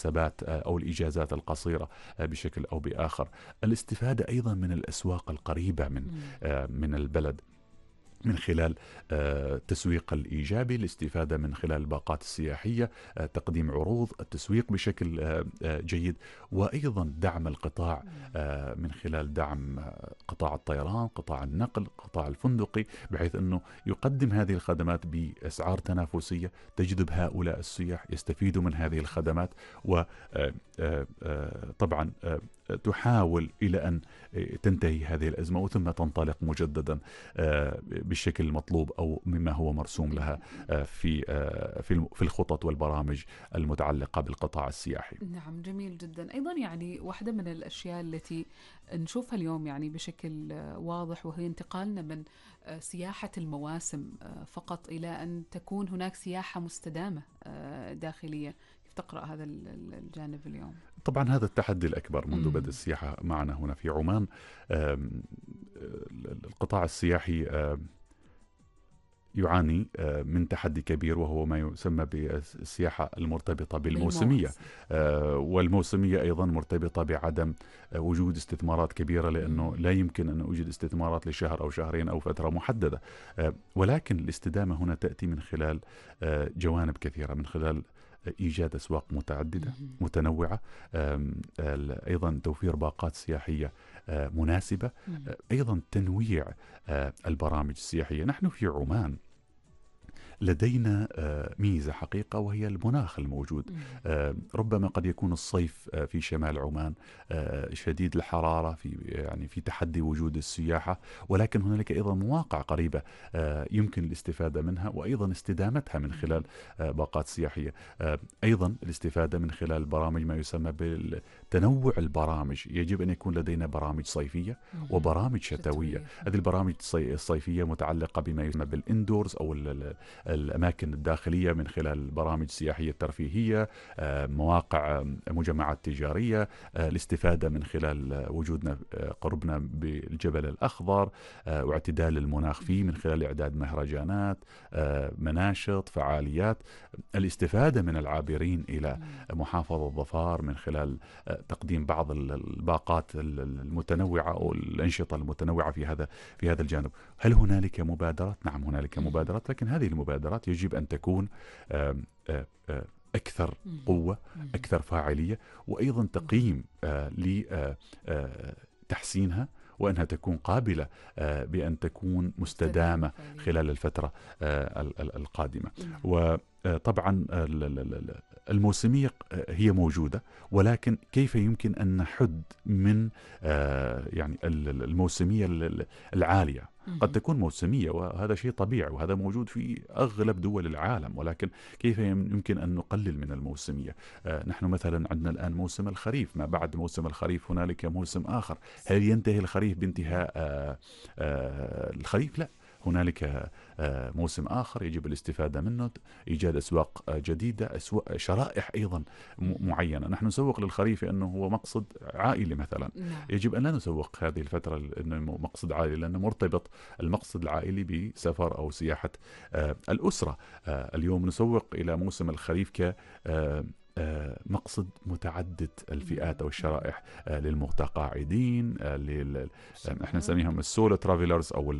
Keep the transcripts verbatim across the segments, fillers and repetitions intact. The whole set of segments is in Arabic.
المناسبات أو الإجازات القصيرة بشكل أو بآخر. الاستفادة أيضا من الأسواق القريبة من مم. من البلد من خلال التسويق الإيجابي، الاستفادة من خلال الباقات السياحية، تقديم عروض، التسويق بشكل جيد، وأيضا دعم القطاع من خلال دعم قطاع الطيران، قطاع النقل، قطاع الفندقي، بحيث أنه يقدم هذه الخدمات بأسعار تنافسية تجذب هؤلاء السياح يستفيدوا من هذه الخدمات. وطبعا تحاول إلى أن تنتهي هذه الأزمة وثم تنطلق مجددا بالشكل المطلوب أو مما هو مرسوم لها في في الخطط والبرامج المتعلقة بالقطاع السياحي. نعم، جميل جدا. أيضا يعني واحدة من الأشياء التي نشوفها اليوم يعني بشكل واضح وهي انتقالنا من سياحة المواسم فقط إلى أن تكون هناك سياحة مستدامة داخلية. كيف تقرأ هذا الجانب اليوم؟ طبعا هذا التحدي الأكبر منذ مم. بدء السياحة معنا هنا في عمان. القطاع السياحي يعاني من تحدي كبير، وهو ما يسمى بالسياحة المرتبطة بالموسمية. والموسمية أيضا مرتبطة بعدم وجود استثمارات كبيرة، لأنه لا يمكن أن أوجد استثمارات لشهر أو شهرين أو فترة محددة. ولكن الاستدامة هنا تأتي من خلال جوانب كثيرة، من خلال إيجاد أسواق متعددة متنوعة، أيضا توفير باقات سياحية مناسبة، أيضا تنويع البرامج السياحية. نحن في عمان لدينا ميزة حقيقة، وهي المناخ الموجود. ربما قد يكون الصيف في شمال عمان شديد الحرارة، في يعني في تحدي وجود السياحة، ولكن هنالك أيضا مواقع قريبة يمكن الاستفادة منها وأيضا استدامتها من خلال باقات سياحية. أيضا الاستفادة من خلال برامج ما يسمى بالتنوع البرامج. يجب أن يكون لدينا برامج صيفية وبرامج شتوية. هذه البرامج الصيفية متعلقة بما يسمى بالإندورز أو الأماكن الداخلية من خلال البرامج السياحية الترفيهية، مواقع مجمعات تجارية، الاستفادة من خلال وجودنا قربنا بالجبل الأخضر واعتدال المناخ فيه من خلال إعداد مهرجانات، مناشط، فعاليات، الاستفادة من العابرين إلى محافظة ظفار من خلال تقديم بعض الباقات المتنوعة أو الأنشطة المتنوعة في هذا في هذا الجانب. هل هنالك مبادرات؟ نعم هنالك مبادرات، لكن هذه المبادرات يجب أن تكون أكثر قوة، أكثر فاعلية، وأيضا تقييم لتحسينها، وأنها تكون قابلة بأن تكون مستدامة خلال الفترة القادمة. وطبعا الموسمية هي موجودة، ولكن كيف يمكن أن نحد من يعني الموسمية العالية؟ قد تكون موسمية وهذا شيء طبيعي وهذا موجود في أغلب دول العالم، ولكن كيف يمكن أن نقلل من الموسمية؟ نحن مثلا عندنا الآن موسم الخريف، ما بعد موسم الخريف هنالك موسم آخر. هل ينتهي الخريف بانتهاء الخريف؟ لا، هنالك موسم آخر يجب الاستفادة منه، إيجاد أسواق جديدة، أسواق شرائح أيضا معينة. نحن نسوق للخريف أنه هو مقصد عائلي مثلا، يجب أن لا نسوق هذه الفترة أنه مقصد عائلي، لأنه مرتبط المقصد العائلي بسفر أو سياحة الأسرة. اليوم نسوق إلى موسم الخريف ك مقصد متعدد الفئات أو الشرائح، للمتقاعدين، لل... احنا نسميهم السولو ترافيلرز أو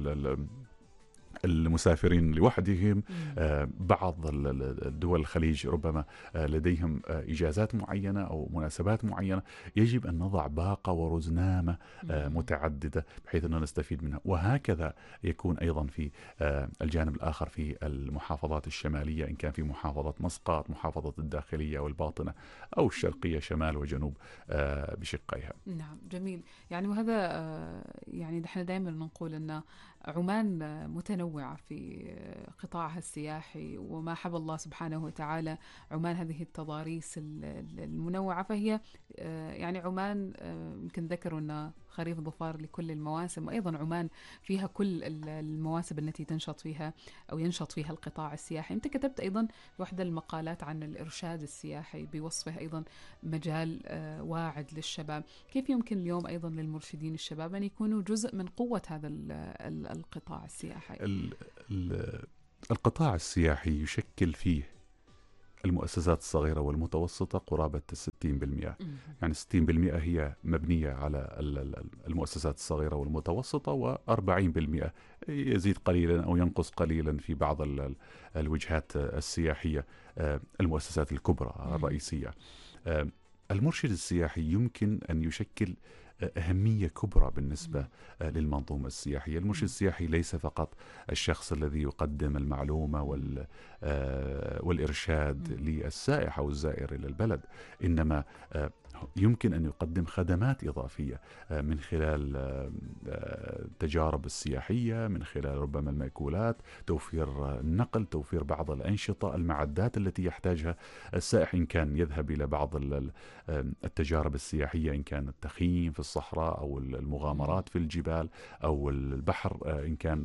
المسافرين لوحدهم. بعض الدول الخليج ربما لديهم إجازات معينة أو مناسبات معينة، يجب أن نضع باقة ورزنامة متعددة بحيث أن نستفيد منها. وهكذا يكون أيضا في الجانب الآخر في المحافظات الشمالية، إن كان في محافظة مسقط، محافظة الداخلية والباطنة، أو الشرقية شمال وجنوب بشقيها. نعم، جميل. يعني وهذا يعني نحن دائما نقول أن عمان متنوعة في قطاعها السياحي، وما حب الله سبحانه وتعالى عمان هذه التضاريس المنوعة. فهي يعني عمان يمكن ذكروا أن خريف ظفار لكل المواسم، وأيضا عمان فيها كل المواسم التي تنشط فيها أو ينشط فيها القطاع السياحي. أنت كتبت أيضا واحدة المقالات عن الإرشاد السياحي بوصفه أيضا مجال واعد للشباب. كيف يمكن اليوم أيضا للمرشدين الشباب أن يكونوا جزء من قوة هذا القطاع السياحي؟ القطاع السياحي يشكل فيه المؤسسات الصغيرة والمتوسطة قرابة ستين بالمئة. يعني ستين بالمئة هي مبنية على المؤسسات الصغيرة والمتوسطة، وأربعين بالمئة يزيد قليلا أو ينقص قليلا في بعض الوجهات السياحية، المؤسسات الكبرى الرئيسية. المرشد السياحي يمكن أن يشكل أهمية كبرى بالنسبة للمنظومة السياحية. المرشد السياحي ليس فقط الشخص الذي يقدم المعلومة وال والإرشاد للسائح أو الزائر إلى البلد، إنما يمكن أن يقدم خدمات إضافية من خلال التجارب السياحية، من خلال ربما المأكولات، توفير النقل، توفير بعض الأنشطة، المعدات التي يحتاجها السائح إن كان يذهب إلى بعض التجارب السياحية، إن كان التخييم في الصحراء أو المغامرات في الجبال أو البحر، إن كان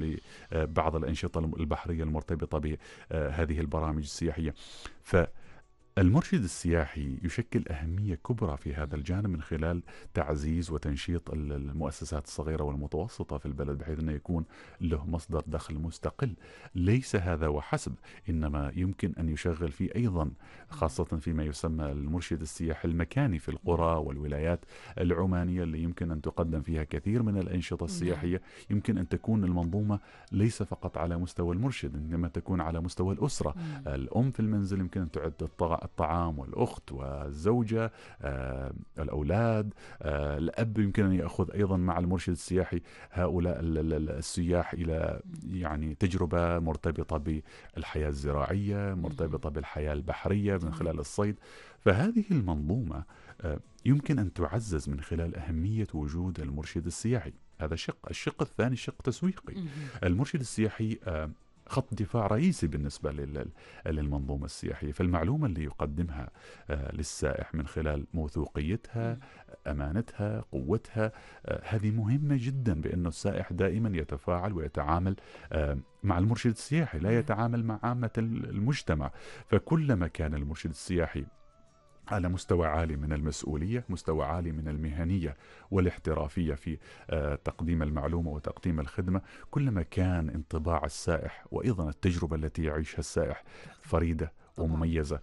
لبعض الأنشطة البحرية المرتبطة بهذه البرامج السياحية. ف المرشد السياحي يشكل أهمية كبرى في هذا الجانب من خلال تعزيز وتنشيط المؤسسات الصغيرة والمتوسطة في البلد، بحيث أنه يكون له مصدر دخل مستقل. ليس هذا وحسب، إنما يمكن أن يشغل فيه أيضا، خاصة فيما يسمى المرشد السياحي المكاني في القرى والولايات العمانية، اللي يمكن أن تقدم فيها كثير من الأنشطة السياحية. يمكن أن تكون المنظومة ليس فقط على مستوى المرشد، إنما تكون على مستوى الأسرة. الأم في المنزل يمكن أن تعد الطعام، والأخت والزوجة، آه، الأولاد، آه، الأب يمكن أن يأخذ أيضا مع المرشد السياحي هؤلاء السياح إلى يعني تجربة مرتبطة بالحياة الزراعية، مرتبطة بالحياة البحرية من خلال الصيد. فهذه المنظومة آه، يمكن أن تعزز من خلال أهمية وجود المرشد السياحي. هذا شق. الشق الثاني شق تسويقي. المرشد السياحي آه، خط دفاع رئيسي بالنسبة للمنظومة السياحية. فالمعلومة اللي يقدمها للسائح من خلال موثوقيتها، أمانتها، قوتها، هذه مهمة جدا، بأنه السائح دائما يتفاعل ويتعامل مع المرشد السياحي، لا يتعامل مع عامة المجتمع. فكلما كان المرشد السياحي على مستوى عالي من المسؤولية، مستوى عالي من المهنية والاحترافية في تقديم المعلومة وتقديم الخدمة، كلما كان انطباع السائح وأيضا التجربة التي يعيشها السائح فريدة ومميزة،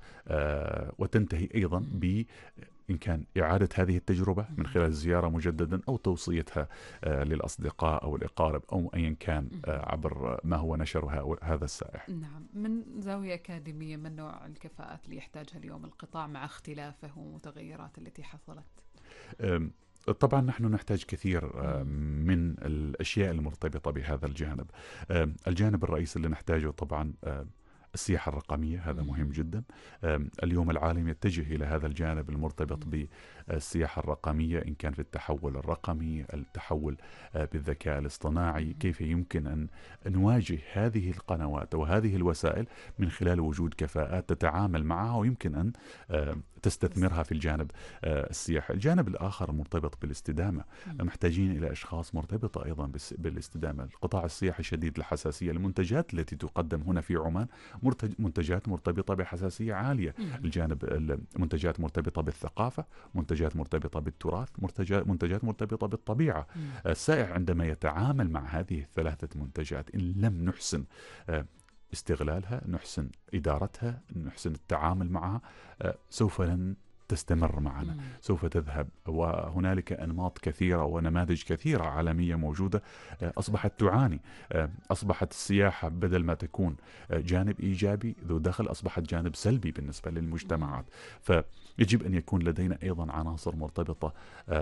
وتنتهي أيضا ب إن كان إعادة هذه التجربة من خلال الزيارة مجددا، أو توصيتها للأصدقاء أو الأقارب، أو أيا كان عبر ما هو نشر هذا السائح. نعم. من زاوية أكاديمية، من نوع الكفاءات اللي يحتاجها اليوم القطاع مع اختلافه والمتغيرات التي حصلت؟ طبعا نحن نحتاج كثير من الأشياء المرتبطة بهذا الجانب. الجانب الرئيسي اللي نحتاجه طبعا السياحة الرقمية، هذا مهم جدا. اليوم العالم يتجه إلى هذا الجانب المرتبط بالسياحة الرقمية، إن كان في التحول الرقمي، التحول بالذكاء الاصطناعي. كيف يمكن أن نواجه هذه القنوات وهذه الوسائل من خلال وجود كفاءات تتعامل معها ويمكن أن تستثمرها في الجانب السياحي. الجانب الآخر مرتبط بالاستدامة. محتاجين إلى أشخاص مرتبطة أيضا بالاستدامة. القطاع السياحي شديد الحساسية. المنتجات التي تقدم هنا في عمان منتجات مرتبطة بحساسية عالية. الجانب المنتجات مرتبطة بالثقافة، منتجات مرتبطة بالتراث، منتجات مرتبطة بالطبيعة. السائح عندما يتعامل مع هذه الثلاثة منتجات، إن لم نحسن استغلالها، نحسن إدارتها، نحسن التعامل معها، سوف لن تستمر معنا، مم. سوف تذهب. وهنالك أنماط كثيرة ونماذج كثيرة عالمية موجودة أصبحت تعاني. أصبحت السياحة بدل ما تكون جانب إيجابي ذو دخل، أصبحت جانب سلبي بالنسبة للمجتمعات. فيجب أن يكون لدينا أيضا عناصر مرتبطة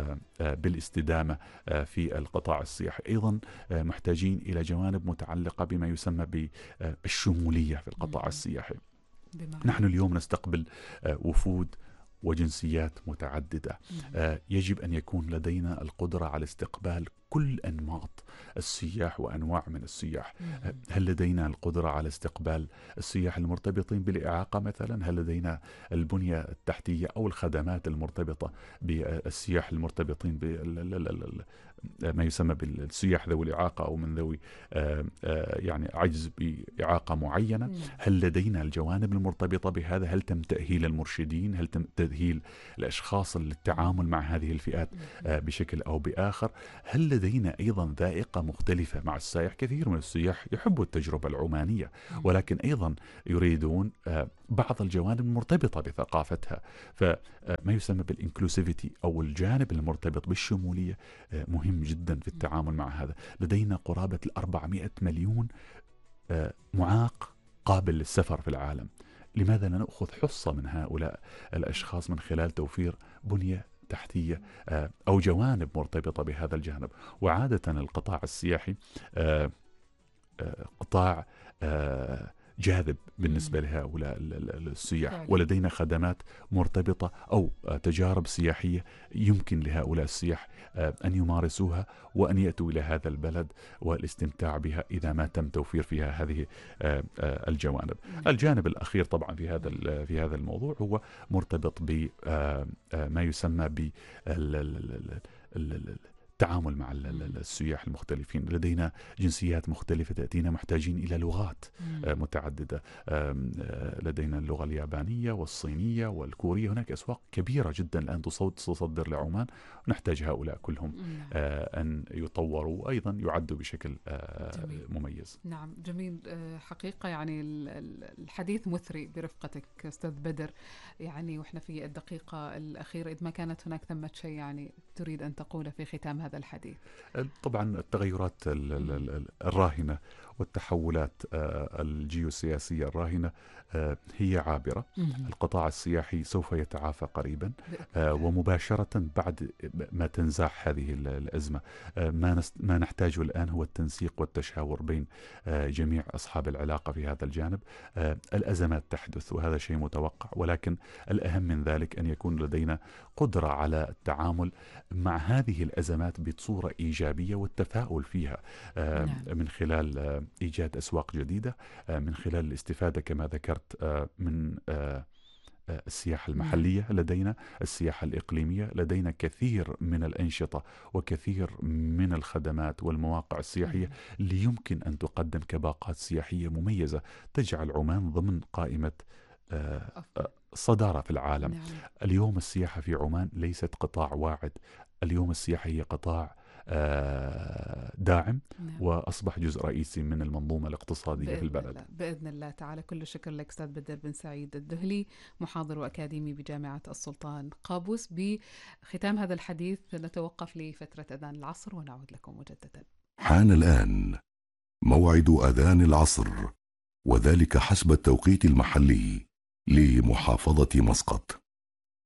بالاستدامة في القطاع السياحي. أيضا محتاجين إلى جوانب متعلقة بما يسمى بالشمولية في القطاع مم. السياحي. بمعنى. نحن اليوم نستقبل وفود وجنسيات متعددة. آه يجب أن يكون لدينا القدرة على استقبال كل أنماط السياح وأنواع من السياح. آه هل لدينا القدرة على استقبال السياح المرتبطين بالإعاقة مثلا؟ هل لدينا البنية التحتية أو الخدمات المرتبطة بالسياح المرتبطين بال ما يسمى بالسياح ذوي الإعاقة أو من ذوي آآ آآ يعني عجز بإعاقة معينة؟ هل لدينا الجوانب المرتبطة بهذا؟ هل تم تأهيل المرشدين؟ هل تم تأهيل الأشخاص للتعامل مع هذه الفئات بشكل أو بآخر؟ هل ولدينا أيضا ذائقة مختلفة مع السائح. كثير من السياح يحبوا التجربة العمانية، ولكن أيضا يريدون بعض الجوانب المرتبطة بثقافتها. فما يسمى بالإنكلوسيفيتي أو الجانب المرتبط بالشمولية مهم جدا في التعامل مع هذا. لدينا قرابة الأربعمائة مليون معاق قابل للسفر في العالم. لماذا لا نأخذ حصة من هؤلاء الأشخاص من خلال توفير بنية تحتية أو جوانب مرتبطة بهذا الجانب؟ وعادة القطاع السياحي قطاع جاذب بالنسبة لهؤلاء السياح، ولدينا خدمات مرتبطة أو تجارب سياحية يمكن لهؤلاء السياح أن يمارسوها وأن يأتوا إلى هذا البلد والاستمتاع بها إذا ما تم توفير فيها هذه الجوانب. الجانب الأخير طبعا في هذا في هذا الموضوع هو مرتبط بما يسمى ب التعامل مع السياح المختلفين. لدينا جنسيات مختلفة تأتينا محتاجين إلى لغات متعددة. لدينا اللغة اليابانية والصينية والكورية. هناك أسواق كبيرة جدا الآن تصدر لعمان، ونحتاج هؤلاء كلهم أن يطوروا أيضا يعدوا بشكل جميل. مميز. نعم جميل. حقيقة يعني الحديث مثري برفقتك أستاذ بدر، يعني وإحنا في الدقيقة الأخيرة، إذا ما كانت هناك ثمة شيء يعني تريد أن تقوله في ختام هذا الحديث. طبعا التغيرات الراهنة والتحولات الجيوسياسية الراهنة هي عابرة. القطاع السياحي سوف يتعافى قريبا ومباشرة بعد ما تنزاح هذه الأزمة. ما ما نحتاجه الآن هو التنسيق والتشاور بين جميع أصحاب العلاقة في هذا الجانب. الأزمات تحدث وهذا شيء متوقع، ولكن الأهم من ذلك أن يكون لدينا قدرة على التعامل مع هذه الأزمات بصورة إيجابية والتفاؤل فيها من خلال إيجاد أسواق جديدة، من خلال الاستفادة كما ذكرت من السياحة المحلية، لدينا السياحة الإقليمية، لدينا كثير من الأنشطة وكثير من الخدمات والمواقع السياحية اللي يمكن أن تقدم كباقات سياحية مميزة تجعل عمان ضمن قائمة صدارة في العالم. نعم. اليوم السياحة في عمان ليست قطاع واعد، اليوم السياحة هي قطاع داعم. نعم. وأصبح جزء رئيسي من المنظومة الاقتصادية في البلد. الله. بإذن الله تعالى. كل الشكر لك أستاذ بدر بن سعيد الدهلي، محاضر وأكاديمي بجامعة السلطان قابوس. بختام هذا الحديث نتوقف لفترة أذان العصر ونعود لكم مجددا. حان الآن موعد أذان العصر، وذلك حسب التوقيت المحلي لمحافظة مسقط.